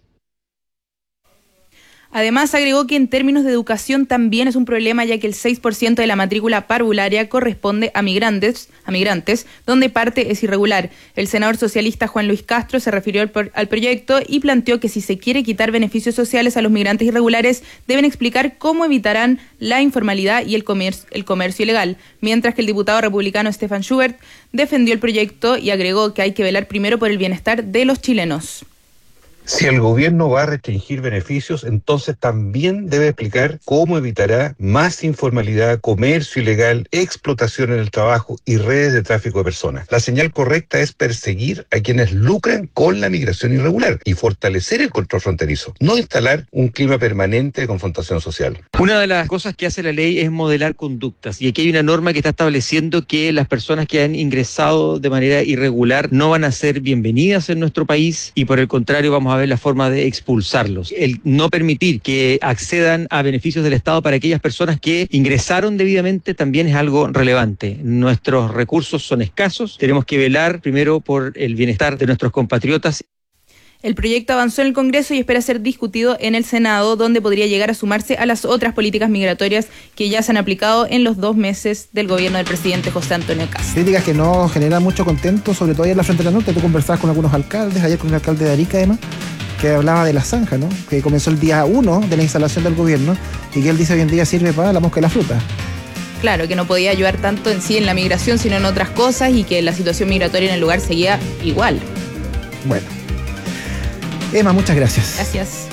[SPEAKER 6] Además, agregó que en términos de educación también es un problema, ya que el seis por ciento de la matrícula parvularia corresponde a migrantes, a migrantes, donde parte es irregular. El senador socialista Juan Luis Castro se refirió al, pro- al proyecto y planteó que si se quiere quitar beneficios sociales a los migrantes irregulares, deben explicar cómo evitarán la informalidad y el comercio, el comercio ilegal. Mientras que el diputado republicano Stefan Schubert defendió el proyecto y agregó que hay que velar primero por el bienestar de los chilenos.
[SPEAKER 8] Si el gobierno va a restringir beneficios, entonces también debe explicar cómo evitará más informalidad, comercio ilegal, explotación en el trabajo y redes de tráfico de personas. La señal correcta es perseguir a quienes lucran con la migración irregular y fortalecer el control fronterizo, no instalar un clima permanente de confrontación social.
[SPEAKER 11] Una de las cosas que hace la ley es modelar conductas, y aquí hay una norma que está estableciendo que las personas que han ingresado de manera irregular no van a ser bienvenidas en nuestro país y por el contrario vamos a a ver la forma de expulsarlos. El no permitir que accedan a beneficios del Estado para aquellas personas que ingresaron debidamente también es algo relevante. Nuestros recursos son escasos, tenemos que velar primero por el bienestar de nuestros compatriotas.
[SPEAKER 6] El proyecto avanzó en el Congreso y espera ser discutido en el Senado, donde podría llegar a sumarse a las otras políticas migratorias que ya se han aplicado en los dos meses del gobierno del presidente José Antonio Kast.
[SPEAKER 9] Críticas que no generan mucho contento, sobre todo allá en la frontera norte. Tú conversabas con algunos alcaldes, ayer con el alcalde de Arica además, que hablaba de la zanja, ¿no? Que comenzó el día uno de la instalación del gobierno y que él dice hoy en día sirve para la mosca y la fruta.
[SPEAKER 6] Claro, que no podía ayudar tanto en sí en la migración, sino en otras cosas, y que la situación migratoria en el lugar seguía igual.
[SPEAKER 9] Bueno. Emma, muchas gracias.
[SPEAKER 6] Gracias.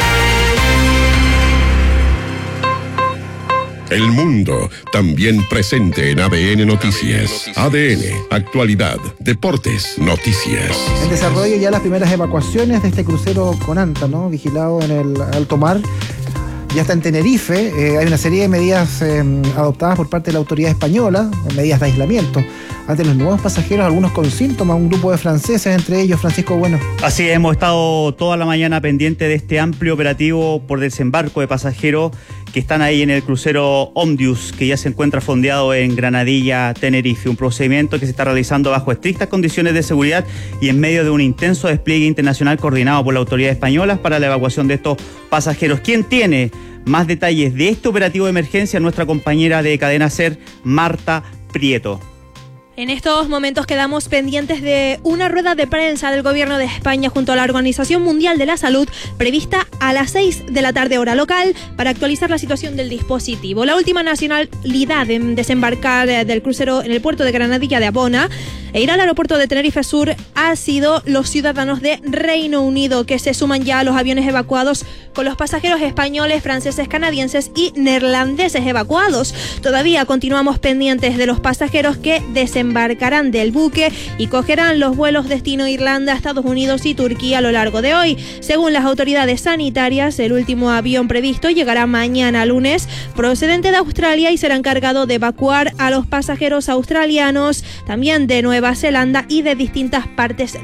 [SPEAKER 1] El mundo también presente en A D N Noticias. A D N, actualidad, deportes, noticias.
[SPEAKER 9] En desarrollo ya las primeras evacuaciones de este crucero Conanta, ¿no? Vigilado en el alto mar. Ya está en Tenerife. Eh, hay una serie de medidas eh, adoptadas por parte de la autoridad española, medidas de aislamiento ante los nuevos pasajeros, algunos con síntomas, un grupo de franceses, entre ellos Francisco Bueno.
[SPEAKER 12] Así es, hemos estado toda la mañana pendiente de este amplio operativo por desembarco de pasajeros que están ahí en el crucero Omdius, que ya se encuentra fondeado en Granadilla, Tenerife. Un procedimiento que se está realizando bajo estrictas condiciones de seguridad y en medio de un intenso despliegue internacional coordinado por la autoridad española para la evacuación de estos pasajeros. ¿Quién tiene más detalles de este operativo de emergencia? Nuestra compañera de Cadena SER, Marta Prieto.
[SPEAKER 13] En estos momentos quedamos pendientes de una rueda de prensa del Gobierno de España junto a la Organización Mundial de la Salud prevista a las seis de la tarde hora local para actualizar la situación del dispositivo. La última nacionalidad en desembarcar del crucero en el puerto de Granadilla de Abona e ir al aeropuerto de Tenerife Sur ha sido los ciudadanos de Reino Unido, que se suman ya a los aviones evacuados con los pasajeros españoles, franceses, canadienses y neerlandeses evacuados. Todavía continuamos pendientes de los pasajeros que desembarcarán del buque y cogerán los vuelos destino Irlanda, Estados Unidos y Turquía a lo largo de hoy. Según las autoridades sanitarias, el último avión previsto llegará mañana lunes procedente de Australia y será encargado de evacuar a los pasajeros australianos, también de Nueva Zelanda y de distintas partes de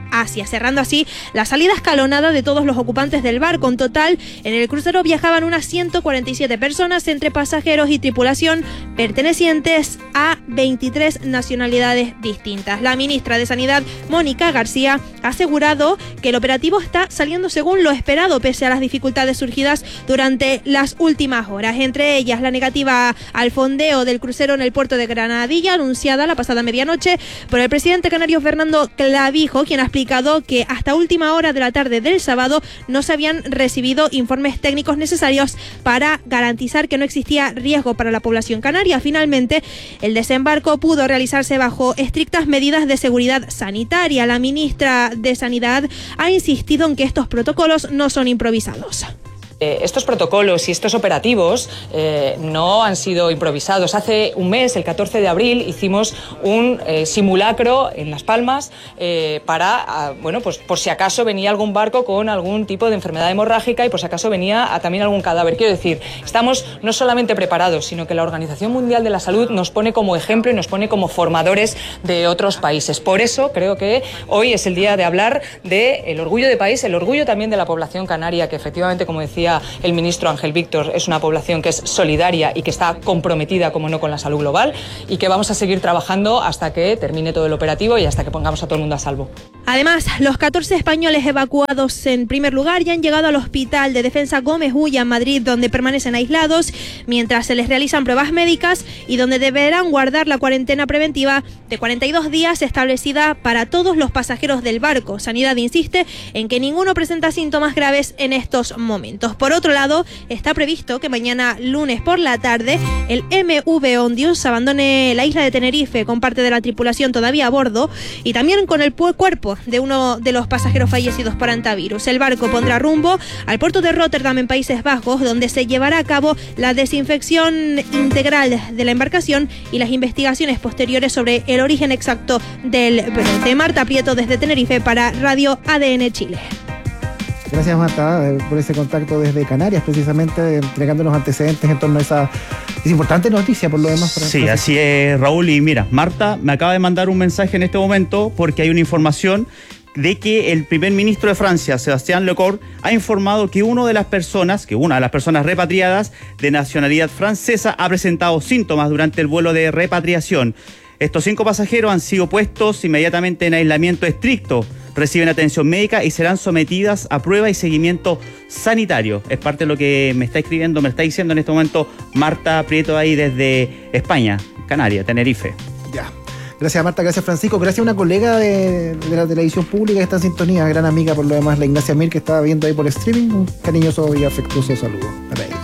[SPEAKER 13] Asia, cerrando así la salida escalonada de todos los ocupantes del barco. En total, en el crucero viajaban unas ciento cuarenta y siete personas entre pasajeros y tripulación pertenecientes a veintitrés nacionalidades distintas. La ministra de Sanidad, Mónica García, ha asegurado que el operativo está saliendo según lo esperado, pese a las dificultades surgidas durante las últimas horas, entre ellas la negativa al fondeo del crucero en el puerto de Granadilla, anunciada la pasada medianoche por el presidente canario Fernando Clavijo, quien ha explicado que hasta última hora de la tarde del sábado no se habían recibido informes técnicos necesarios para garantizar que no existía riesgo para la población canaria. Finalmente, el desembarco pudo realizarse bajo estrictas medidas de seguridad sanitaria. La ministra de Sanidad ha insistido en que estos protocolos no son improvisados.
[SPEAKER 10] Eh, estos protocolos y estos operativos eh, no han sido improvisados. Hace un mes, el catorce de abril, hicimos un eh, simulacro en Las Palmas eh, para, ah, bueno, pues por si acaso venía algún barco con algún tipo de enfermedad hemorrágica y por si acaso venía a, también algún cadáver. Quiero decir, estamos no solamente preparados, sino que la Organización Mundial de la Salud nos pone como ejemplo y nos pone como formadores de otros países. Por eso creo que hoy es el día de hablar del orgullo de país, el orgullo también de la población canaria, que efectivamente, como decía el ministro Ángel Víctor, es una población que es solidaria y que está comprometida, como no, con la salud global, y que vamos a seguir trabajando hasta que termine todo el operativo y hasta que pongamos a todo el mundo a salvo.
[SPEAKER 13] Además, los catorce españoles evacuados en primer lugar ya han llegado al Hospital de Defensa Gómez Ulla en Madrid, donde permanecen aislados mientras se les realizan pruebas médicas y donde deberán guardar la cuarentena preventiva de cuarenta y dos días establecida para todos los pasajeros del barco. Sanidad insiste en que ninguno presenta síntomas graves en estos momentos. Por otro lado, está previsto que mañana lunes por la tarde el M V Ondius abandone la isla de Tenerife con parte de la tripulación todavía a bordo y también con el cuerpo de uno de los pasajeros fallecidos por antivirus. El barco pondrá rumbo al puerto de Rotterdam en Países Bajos, donde se llevará a cabo la desinfección integral de la embarcación y las investigaciones posteriores sobre el origen exacto del brote. Marta Prieto desde Tenerife para Radio A D N Chile.
[SPEAKER 9] Gracias, Marta, por ese contacto desde Canarias, precisamente entregándonos antecedentes en torno a esa es importante noticia, por lo demás. Para
[SPEAKER 12] sí, así es, Raúl. Y mira, Marta me acaba de mandar un mensaje en este momento porque hay una información de que el primer ministro de Francia, Sébastien Lecornu, ha informado que una de las personas, que una de las personas repatriadas de nacionalidad francesa ha presentado síntomas durante el vuelo de repatriación. Estos cinco pasajeros han sido puestos inmediatamente en aislamiento estricto, reciben atención médica y serán sometidas a prueba y seguimiento sanitario. Es parte de lo que me está escribiendo, me está diciendo en este momento Marta Prieto ahí desde España, Canarias, Tenerife.
[SPEAKER 9] Ya. Gracias, Marta, gracias, Francisco, gracias a una colega de, de la televisión pública que está en sintonía, gran amiga por lo demás, la Ignacia Mir, que estaba viendo ahí por streaming. Un cariñoso y afectuoso saludo para ella.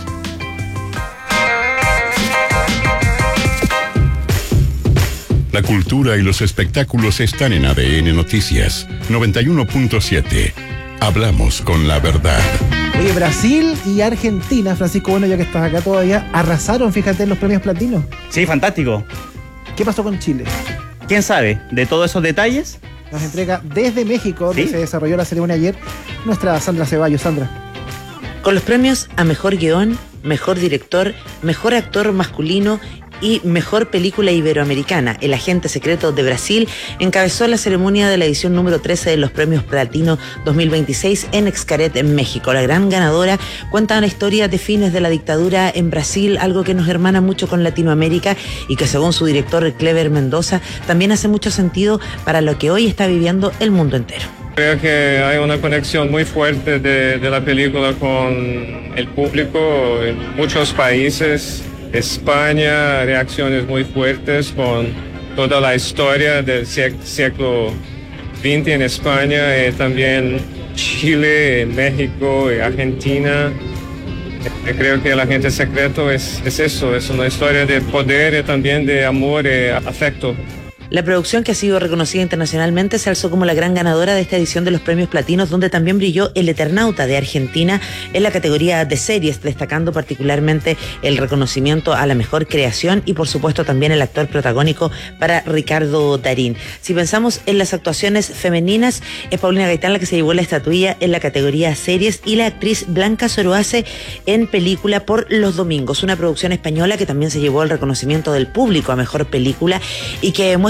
[SPEAKER 1] La cultura y los espectáculos están en A D N Noticias noventa y uno punto siete. Hablamos con la verdad.
[SPEAKER 9] Oye, Brasil y Argentina, Francisco, bueno, ya que estás acá todavía, arrasaron, fíjate, en los premios platinos.
[SPEAKER 12] Sí, fantástico.
[SPEAKER 9] ¿Qué pasó con Chile?
[SPEAKER 12] ¿Quién sabe de todos esos detalles?
[SPEAKER 9] Nos entrega desde México, donde ¿sí? se desarrolló la ceremonia ayer, nuestra Sandra Ceballos. Sandra.
[SPEAKER 14] Con los premios a Mejor Guión, Mejor Director, Mejor Actor Masculino y Mejor Película Iberoamericana, El Agente Secreto de Brasil encabezó la ceremonia de la edición número trece de los Premios Platino dos mil veintiséis en Xcaret, en México. La gran ganadora cuenta una historia de fines de la dictadura en Brasil, algo que nos hermana mucho con Latinoamérica y que, según su director Clever Mendoza, también hace mucho sentido para lo que hoy está viviendo el mundo entero.
[SPEAKER 15] Creo que hay una conexión muy fuerte de, de la película con el público en muchos países. España, reacciones muy fuertes con toda la historia del siglo veinte en España, y también Chile, México y Argentina. Creo que El Agente Secreto es, es eso, es una historia de poder y también de amor y afecto.
[SPEAKER 14] La producción, que ha sido reconocida internacionalmente, se alzó como la gran ganadora de esta edición de los Premios Platinos, donde también brilló El Eternauta de Argentina en la categoría de series, destacando particularmente el reconocimiento a la mejor creación y, por supuesto, también el actor protagónico para Ricardo Darín. Si pensamos en las actuaciones femeninas, es Paulina Gaitán la que se llevó la estatuilla en la categoría series y la actriz Blanca Zoroace en película por Los Domingos, una producción española que también se llevó el reconocimiento del público a mejor película y que muestra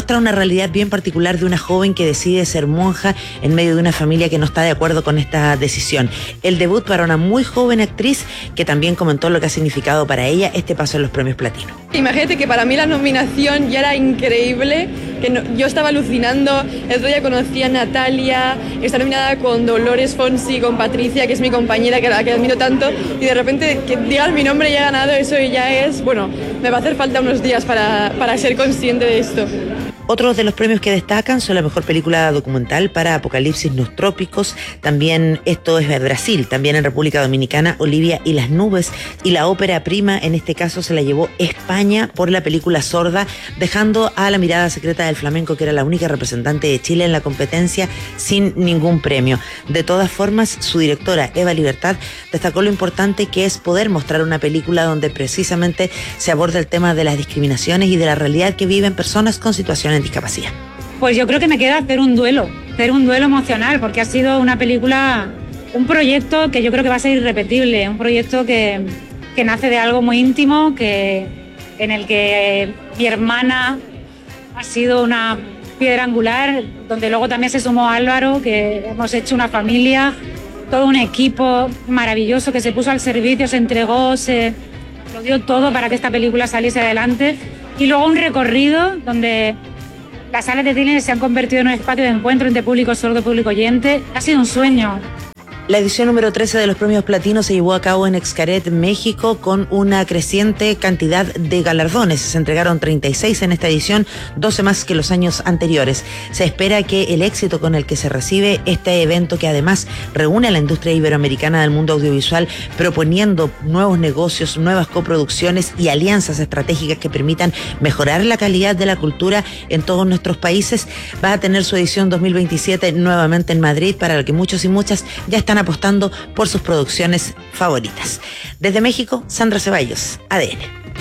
[SPEAKER 14] muestra una realidad bien particular de una joven que decide ser monja en medio de una familia que no está de acuerdo con esta decisión. El debut para una muy joven actriz que también comentó lo que ha significado para ella este paso en los premios Platino.
[SPEAKER 16] Imagínate que para mí la nominación ya era increíble, que no, yo estaba alucinando. El otro día conocí a Natalia, está nominada con Dolores Fonsi, con Patricia, que es mi compañera, que la que admiro tanto, y de repente que digan mi nombre y ya he ganado, eso ya es, bueno, me va a hacer falta unos días para, para ser consciente de esto.
[SPEAKER 14] Otros de los premios que destacan son la mejor película documental para Apocalipsis Nostrópicos, también esto es de Brasil, también en República Dominicana, Olivia y las nubes, y la ópera prima en este caso se la llevó España por la película Sorda, dejando a La mirada secreta del flamenco, que era la única representante de Chile en la competencia, sin ningún premio. De todas formas, su directora, Eva Libertad, destacó lo importante que es poder mostrar una película donde precisamente se aborda el tema de las discriminaciones y de la realidad que viven personas con situaciones discapacidad.
[SPEAKER 17] Pues yo creo que me queda hacer un duelo, hacer un duelo emocional, porque ha sido una película, un proyecto que yo creo que va a ser irrepetible, un proyecto que, que nace de algo muy íntimo, que, en el que mi hermana ha sido una piedra angular, donde luego también se sumó Álvaro, que hemos hecho una familia, todo un equipo maravilloso que se puso al servicio, se entregó, se lo dio todo para que esta película saliese adelante, y luego un recorrido donde las salas de cine se han convertido en un espacio de encuentro entre público sordo y público oyente. Ha sido un sueño.
[SPEAKER 14] La edición número trece de los premios Platino se llevó a cabo en Xcaret, México, con una creciente cantidad de galardones. Se entregaron treinta y seis en esta edición, doce más que los años anteriores. Se espera que el éxito con el que se recibe este evento, que además reúne a la industria iberoamericana del mundo audiovisual, proponiendo nuevos negocios, nuevas coproducciones y alianzas estratégicas que permitan mejorar la calidad de la cultura en todos nuestros países, va a tener su edición dos mil veintisiete nuevamente en Madrid, para la que muchos y muchas ya están apostando por sus producciones favoritas. Desde México, Sandra Ceballos, A D N.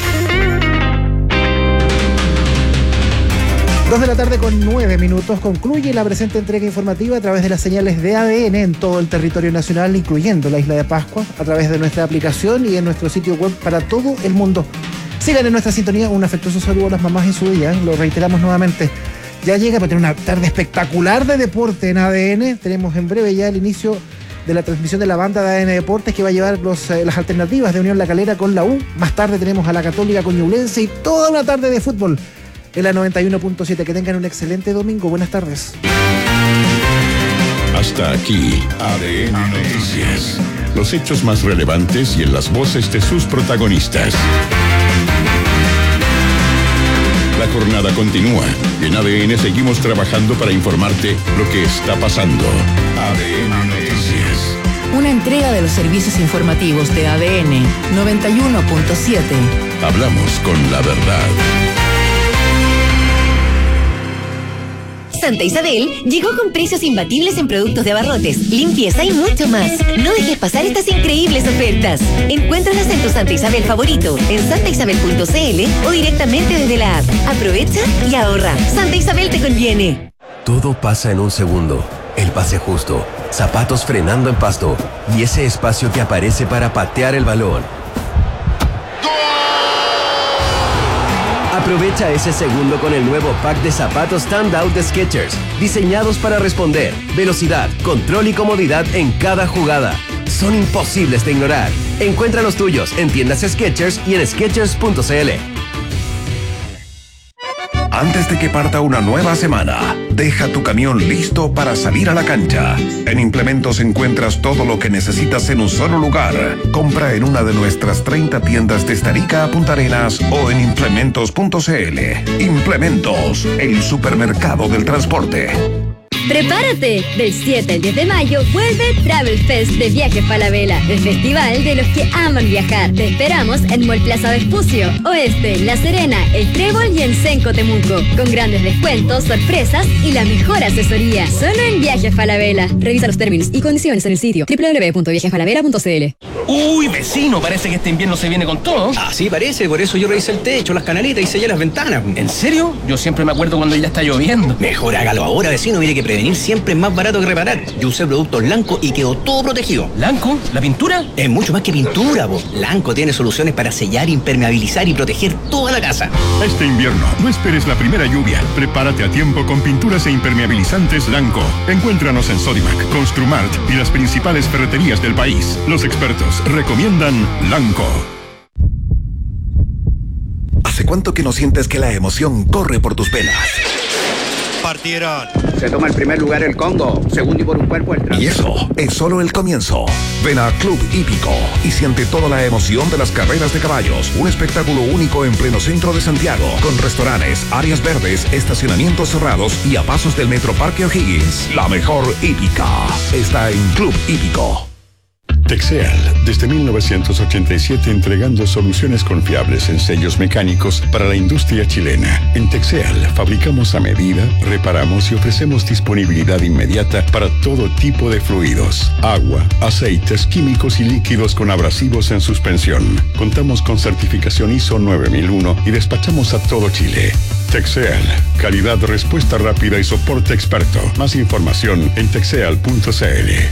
[SPEAKER 9] Dos de la tarde con nueve minutos concluye la presente entrega informativa a través de las señales de A D N en todo el territorio nacional, incluyendo la isla de Pascua, a través de nuestra aplicación y en nuestro sitio web para todo el mundo. Sigan en nuestra sintonía. Un afectuoso saludo a las mamás en su día, lo reiteramos nuevamente. Ya llega para tener una tarde espectacular de deporte en A D N. Tenemos en breve ya el inicio de la transmisión de la banda de A D N Deportes, que va a llevar los, eh, las alternativas de Unión La Calera con la U. Más tarde tenemos a la Católica con Ñublense y toda una tarde de fútbol en la noventa y uno punto siete. Que tengan un excelente domingo. Buenas tardes.
[SPEAKER 1] Hasta aquí, A D N Noticias. Los hechos más relevantes y en las voces de sus protagonistas. La jornada continúa. En A D N seguimos trabajando para informarte lo que está pasando. A D N Noticias.
[SPEAKER 18] Una entrega de los servicios informativos de A D N noventa y uno punto siete.
[SPEAKER 1] Hablamos con la verdad.
[SPEAKER 19] Santa Isabel llegó con precios imbatibles en productos de abarrotes, limpieza y mucho más. No dejes pasar estas increíbles ofertas. Encuéntralas en tu Santa Isabel favorito, en santa isabel punto c l o directamente desde la app. Aprovecha y ahorra. Santa Isabel te conviene.
[SPEAKER 20] Todo pasa en un segundo. El pase justo, zapatos frenando en pasto y ese espacio que aparece para patear el balón. Aprovecha ese segundo con el nuevo pack de zapatos Standout de Skechers, diseñados para responder, velocidad, control y comodidad en cada jugada. Son imposibles de ignorar. Encuentra los tuyos en tiendas Skechers y en skechers punto c l.
[SPEAKER 1] Antes de que parta una nueva semana, deja tu camión listo para salir a la cancha. En Implementos encuentras todo lo que necesitas en un solo lugar. Compra en una de nuestras treinta tiendas desde Arica a Punta Arenas o en implementos punto c l. Implementos, el supermercado del transporte.
[SPEAKER 21] ¡Prepárate! Del siete al diez de mayo vuelve Travel Fest de Viajes Falabella, el festival de los que aman viajar. Te esperamos en Mall Plaza Vespucio, Oeste, La Serena, El Trébol y en Senco Temuco, con grandes descuentos, sorpresas y la mejor asesoría. Solo en Viajes Falabella. Revisa los términos y condiciones en el sitio doble u doble u doble u punto viajes falabella punto c l.
[SPEAKER 2] Uy, vecino, parece que este invierno se viene con todo.
[SPEAKER 22] Ah, sí, parece. Por eso yo revisé el techo, las canaletas y sellé las ventanas.
[SPEAKER 2] ¿En serio? Yo siempre me acuerdo cuando ya está lloviendo.
[SPEAKER 22] Mejor hágalo ahora, vecino. Mire que prevenir siempre es más barato que reparar. Yo usé productos Lanco y quedó todo protegido.
[SPEAKER 2] ¿Lanco? ¿La pintura?
[SPEAKER 22] Es mucho más que pintura, po. Lanco tiene soluciones para sellar, impermeabilizar y proteger toda la casa.
[SPEAKER 1] Este invierno, no esperes la primera lluvia. Prepárate a tiempo con pinturas e impermeabilizantes Lanco. Encuéntranos en Sodimac, Construmart y las principales ferreterías del país. Los expertos recomiendan Lanco.
[SPEAKER 23] ¿Hace cuánto que no sientes que la emoción corre por tus venas?
[SPEAKER 24] Partieron. Se toma el primer lugar el Congo, segundo y por un cuerpo el Trans.
[SPEAKER 23] Y eso es solo el comienzo. Ven a Club Hípico y siente toda la emoción de las carreras de caballos. Un espectáculo único en pleno centro de Santiago, con restaurantes, áreas verdes, estacionamientos cerrados y a pasos del Metro Parque O'Higgins. La mejor hípica está en Club Hípico.
[SPEAKER 25] Texeal, desde mil novecientos ochenta y siete entregando soluciones confiables en sellos mecánicos para la industria chilena. En Texeal fabricamos a medida, reparamos y ofrecemos disponibilidad inmediata para todo tipo de fluidos, agua, aceites, químicos y líquidos con abrasivos en suspensión. Contamos con certificación I S O nueve mil uno y despachamos a todo Chile. Texeal, calidad, respuesta rápida y soporte experto. Más información en texeal punto c l.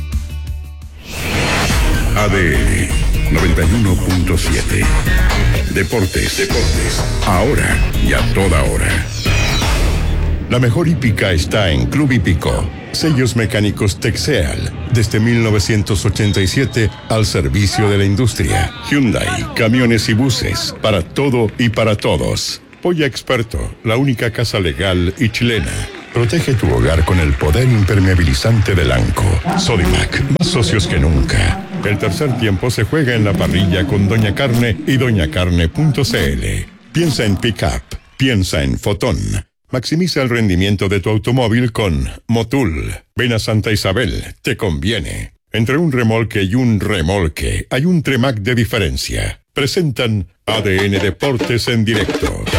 [SPEAKER 1] A D N noventa y uno punto siete. Deportes, deportes, ahora y a toda hora. La mejor hípica está en Club Hípico. Sellos mecánicos Texeal, desde mil novecientos ochenta y siete al servicio de la industria. Hyundai, camiones y buses, para todo y para todos. Polla Experto, la única casa legal y chilena. Protege tu hogar con el poder impermeabilizante de Lanco. Sodimac, más socios que nunca. El tercer tiempo se juega en la parrilla con Doña Carne y doña carne punto c l. Piensa en pick-up, piensa en Fotón. Maximiza el rendimiento de tu automóvil con Motul. Ven a Santa Isabel, te conviene. Entre un remolque y un remolque hay un Tremac de diferencia. Presentan A D N Deportes en directo.